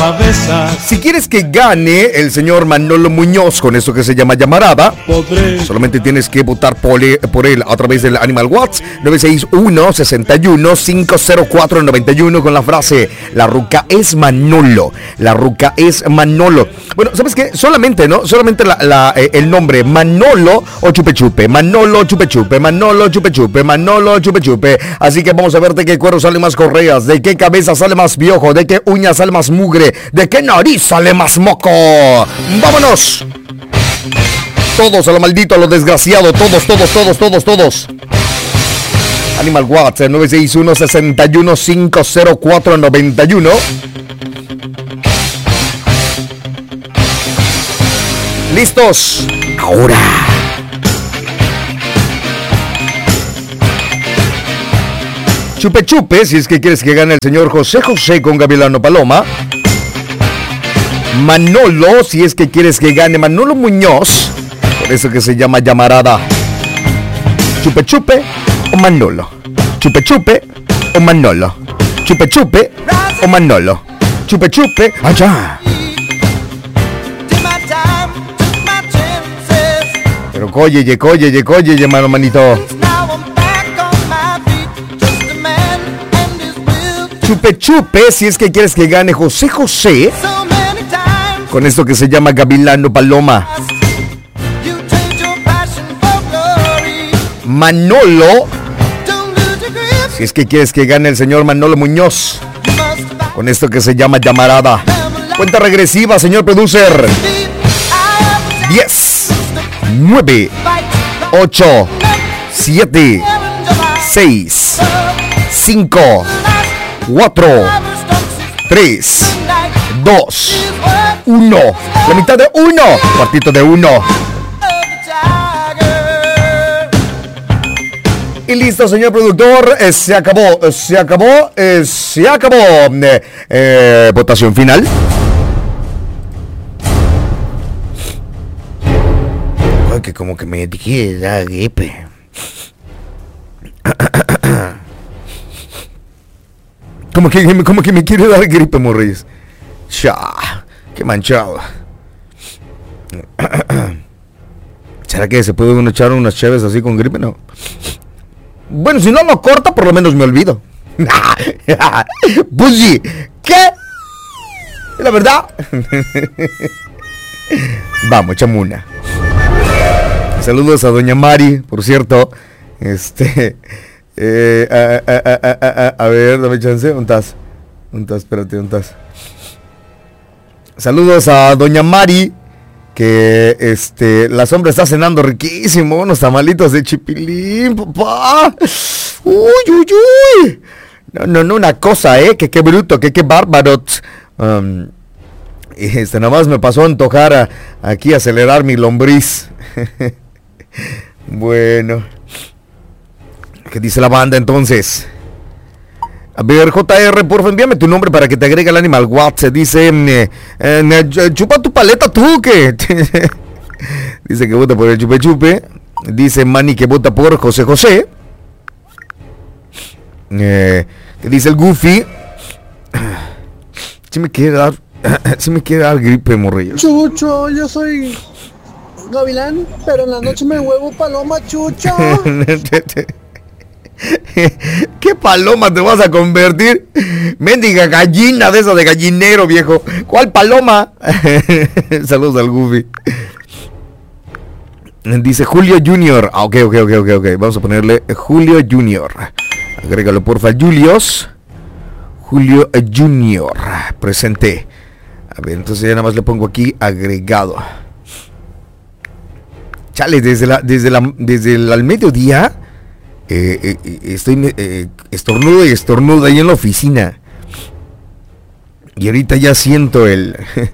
cabeza. Si quieres que gane el señor Manolo Muñoz con esto que se llama llamarada, solamente tienes que votar por él a través del Animal Watts 961-61-504-91 con la frase: la ruca es Manolo. La ruca es Manolo. Bueno, ¿sabes qué? Solamente el nombre Manolo o Chupe Chupe. Manolo Chupe Chupe. Manolo Chupe Chupe. Manolo Chupe Chupe. Así que vamos a ver de qué cuero sale más correas, de qué cabeza sale más piojo, de qué uña sale más mugre, de qué nariz sale más moco. ¡Vámonos! Todos a lo maldito, a lo desgraciado. Todos. Animal Watts 961-61-504-91. ¿Listos? Ahora. Chupe Chupe, si es que quieres que gane el señor José José con Gavilano Paloma. Manolo, si es que quieres que gane Manolo Muñoz, por eso que se llama llamarada. Chupe Chupe o Manolo. Chupe Chupe o Manolo. Chupe Chupe o Manolo. Chupe Chupe, allá. Pero cóyeye, mano, manito. Chupe Chupe, si es que quieres que gane José José, con esto que se llama Gavilano Paloma. Manolo, si es que quieres que gane el señor Manolo Muñoz, con esto que se llama llamarada. Cuenta regresiva, señor producer. 10, 9, 8, 7, 6, 5, 4, 3, 2, 1. La mitad de 1. Cuartito de 1. Y listo, señor productor. Se acabó. Votación final. Ay, que como que me dije la gripe. Como que me quiere dar gripe, Morreyes. Cha, qué manchado. ¿Será que se puede uno echar unas cheves así con gripe? No. Bueno, si no lo corta, por lo menos me olvido. Pues sí, ¿qué? La verdad. Vamos, echamos una. Saludos a doña Mari, por cierto. A ver, dame chance. ¿Dónde estás? Espérate, ¿dónde estás? Saludos a doña Mari, que la sombra está cenando riquísimo, unos tamalitos de chipilín, papá. Uy. No, una cosa, que bruto, que bárbaro. Nada más me pasó a antojar aquí acelerar mi lombriz. Bueno. ¿Qué dice la banda entonces? A ver, JR, porfa, envíame tu nombre para que te agregue al Animal Watts. Dice, chupa tu paleta tú, que dice que vota por el Chupe Chupe. Dice Manny que vota por José José. Que dice el Goofy. Si me quiere dar gripe, morrillo. Chucho, yo soy Gavilán, pero en la noche me huevo paloma, Chucho. ¿Qué paloma te vas a convertir? Mendiga gallina de esa de gallinero, viejo. ¿Cuál paloma? Saludos al Goofy. Dice Julio Junior. Ok. Vamos a ponerle Julio Junior. Agrégalo, porfa, Julio Junior. Presente. A ver, entonces ya nada más le pongo aquí agregado. Chale, desde el mediodía. Estoy estornudo ahí en la oficina. Y ahorita ya siento el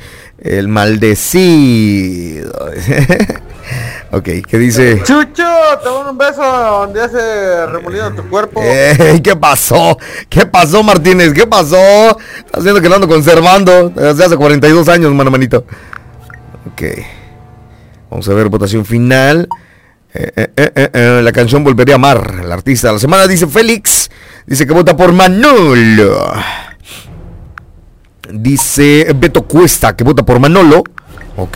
maldecido. Ok, ¿qué dice? Chucho, te mando un beso donde ya se remolido tu cuerpo. ¿Qué pasó? ¿Qué pasó, Martínez? ¿Qué pasó? Estás haciendo que lo ando conservando desde hace 42 años, manito. Ok. Vamos a ver, votación final. La canción Volveré a Amar. El artista de la semana dice Félix. Dice que vota por Manolo. Dice Beto Cuesta, que vota por Manolo. Ok.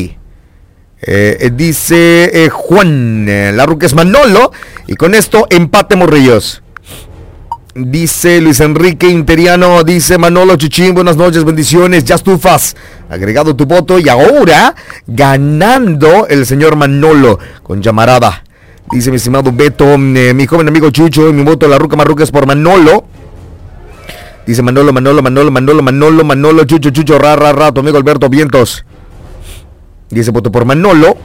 Dice Juan, la ruca es Manolo. Y con esto, empate, morrillos. Dice Luis Enrique Interiano, dice Manolo Chuchín, buenas noches, bendiciones, ya estufas. Agregado tu voto y ahora ganando el señor Manolo con llamarada. Dice mi estimado Beto, mi joven amigo Chucho, mi voto, la ruca marruca es por Manolo. Dice Manolo, Chucho, ra, tu amigo Alberto Vientos. Dice voto por Manolo.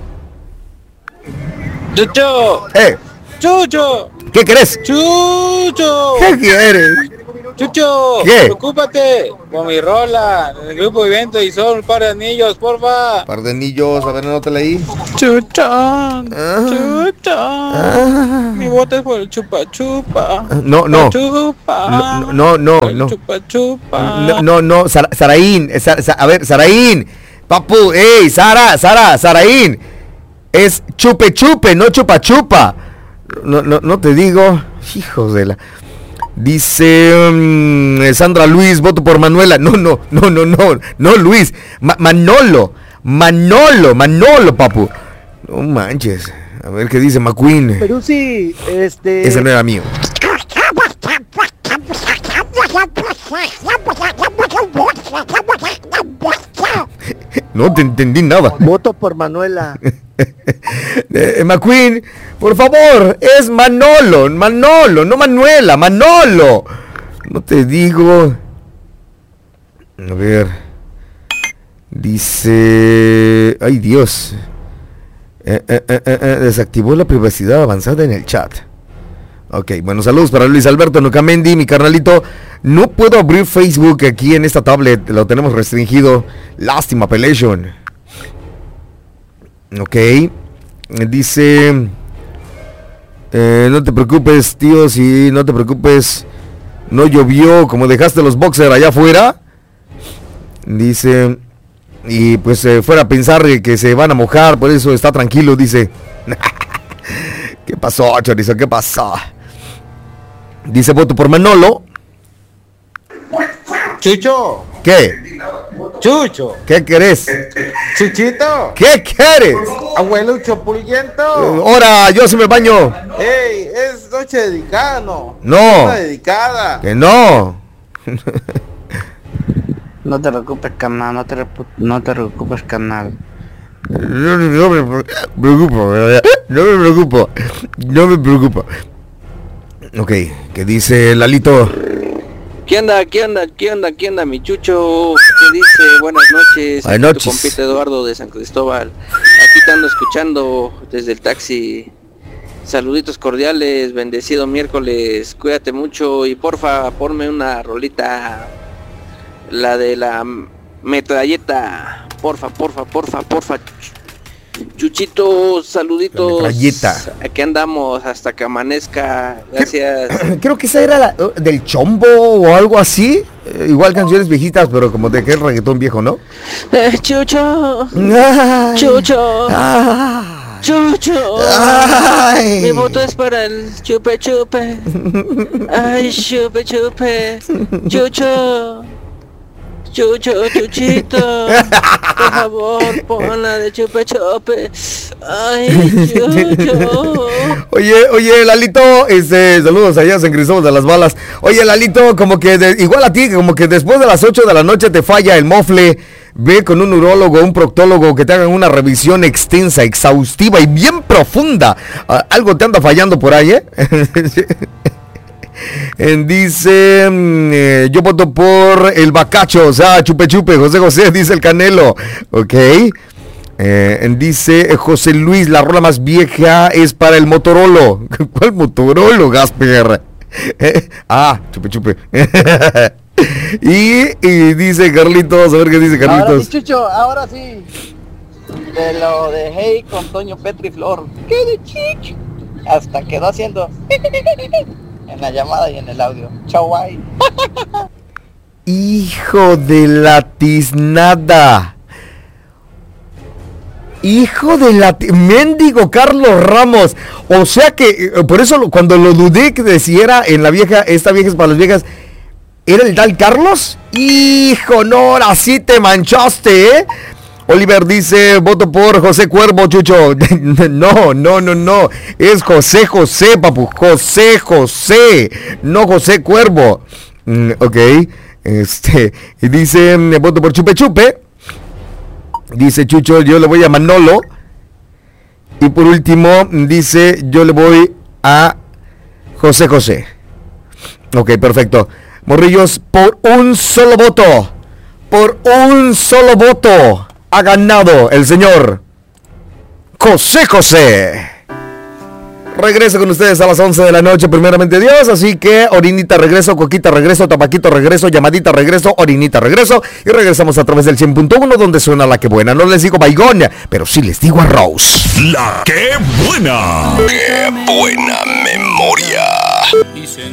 Chucho. Chucho. ¿Qué querés? Chucho. ¿Qué quieres? Chucho. ¿Qué? Preocúpate con mi rola. El grupo Vivento y son un par de anillos, porfa. Par de anillos, a ver, no te leí. Chucho. Chucho. Mi voto es por el chupa chupa. No. Chupa. No. Chupa chupa. No. Saraín. A ver, Saraín. Papu, Saraín. Es chupe, no chupa. No te digo. Hijos de la. Dice Sandra Luis, voto por Manuela. No, Luis. Manolo, papu. No manches. A ver qué dice McQueen. Pero sí, Ese no era mío. No te entendí nada. Voto por Manuela. McQueen, por favor, es Manolo, no Manuela, Manolo. No te digo. A ver. Dice... Ay, Dios. Desactivó la privacidad avanzada en el chat. Ok, bueno, saludos para Luis Alberto Nocamendi, mi carnalito. No puedo abrir Facebook aquí en esta tablet, lo tenemos restringido. Lástima, Pelation. Ok. Dice... no te preocupes, tío, si no te preocupes. No llovió, como dejaste los boxers allá afuera. Dice... Y pues fuera a pensar que se van a mojar, por eso está tranquilo, dice. ¿Qué pasó, chorizo? ¿Qué pasó? Dice voto por Manolo. Chucho. ¿Qué? Chucho. ¿Qué querés? Chuchito. ¿Qué quieres? Abuelo Chopulguiento. Ahora, yo se me baño. Ey, es noche dedicada, ¿no? No. Noche dedicada. Que no. No te preocupes, carnal, no te preocupes, carnal. No me preocupo. Ok, ¿qué dice Lalito? ¿Qué onda, mi Chucho? ¿Qué dice? Buenas noches. Buenas noches. Tu compita Eduardo de San Cristóbal. Aquí te ando escuchando desde el taxi. Saluditos cordiales, bendecido miércoles. Cuídate mucho y porfa, ponme una rolita. La de la metralleta. Porfa. Chuchito, saluditos. La metralleta. Aquí andamos hasta que amanezca. Gracias. Creo que esa era la del Chombo o algo así. Igual canciones viejitas, pero como de que es reggaetón viejo, ¿no? Chucho. Ay, Chucho. ay, Chucho. ay. Mi voto es para el chupe. Ay, chupe. Chuchito. Por favor, pon la de chupe. Ay, Chucho. Oye, Lalito, saludos allá a San Cristóbal de las Balas. Oye, Lalito, como que igual a ti, como que después de las 8 de la noche te falla el mofle. Ve con un urólogo, un proctólogo que te hagan una revisión extensa, exhaustiva y bien profunda. Algo te anda fallando por ahí, ¿eh? Dice, yo voto por el bacacho, o sea, chupe, José, dice el Canelo. Ok. Dice José Luis, la rola más vieja es para el Motorolo. ¿Cuál Motorolo, Gasper? Chupe. y dice Carlitos, a ver qué dice Carlitos. Ahora sí, Chucho, ahora sí. De lo de Hey con Toño Petri Flor. ¿Qué de chicho? Hasta quedó haciendo en la llamada y en el audio. Chau, bye. Hijo de la tiznada. Mendigo Carlos Ramos. O sea que, por eso cuando lo dudé que de si era en la vieja, esta vieja es para las viejas, ¿Era el tal Carlos? Hijo, no, así te manchaste, ¿eh? Oliver dice, voto por José Cuervo, Chucho. No. Es José, papu. José. No José Cuervo. Ok. Dice, voto por Chupe Chupe. Dice Chucho, yo le voy a Manolo. Y por último, dice, yo le voy a José. Ok, perfecto. Morrillos, por un solo voto. Ha ganado el señor José. Regreso con ustedes a las 11 de la noche, primeramente Dios. Así que orinita regreso, coquita regreso, tabaquito regreso, llamadita regreso, orinita regreso. Y regresamos a través del 100.1 donde suena la que buena. No les digo Baigón, pero sí les digo Arroz. La que buena. Qué buena memoria.